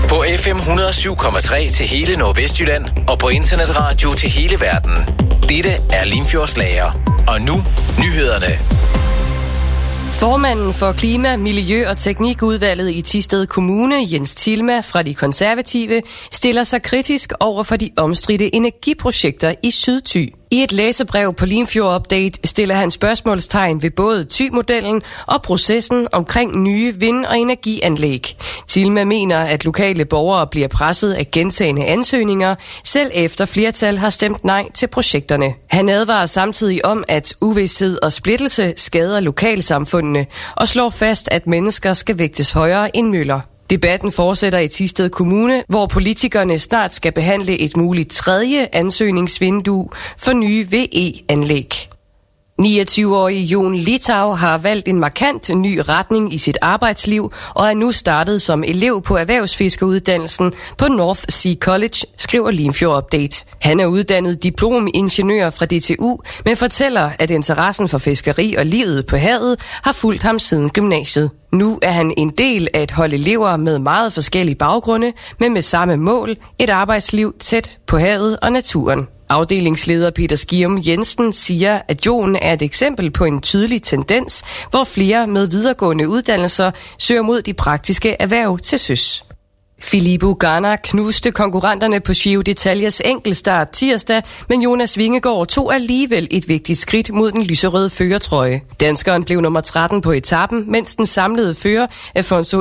På FM 107,3 til hele Nordvestjylland og på internetradio til hele verden. Dette er Limfjordslager. Og nu nyhederne. Formanden for Klima-, Miljø- og Teknikudvalget i Thisted Kommune, Jens Tilma fra De Konservative, stiller sig kritisk over for de omstridte energiprojekter i Sydthy. I et læserbrev på Limfjord Update stiller han spørgsmålstegn ved både Thy-modellen og processen omkring nye vind- og energianlæg. Tilma mener, at lokale borgere bliver presset af gentagne ansøgninger, selv efter flertal har stemt nej til projekterne. Han advarer samtidig om, at uvished og splittelse skader lokalsamfundene og slår fast, at mennesker skal vægtes højere end møller. Debatten fortsætter i Thisted Kommune, hvor politikerne snart skal behandle et muligt tredje ansøgningsvindue for nye VE-anlæg. 29-årige Jon Litau har valgt en markant ny retning i sit arbejdsliv og er nu startet som elev på erhvervsfiskeruddannelsen på North Sea College, skriver Limfjord Update. Han er uddannet diplomingeniør fra DTU, men fortæller, at interessen for fiskeri og livet på havet har fulgt ham siden gymnasiet. Nu er han en del af et hold elever med meget forskellige baggrunde, men med samme mål, et arbejdsliv tæt på havet og naturen. Afdelingsleder Peter Skium Jensen siger, at Jon er et eksempel på en tydelig tendens, hvor flere med videregående uddannelser søger mod de praktiske erhverv til søs. Filippo Ganna knuste konkurrenterne på Giro d'Italias enkeltstart tirsdag, men Jonas Vingegaard tog alligevel et vigtigt skridt mod den lyserøde førertrøje. Danskeren blev nummer 13 på etappen, mens den samlede fører Afonso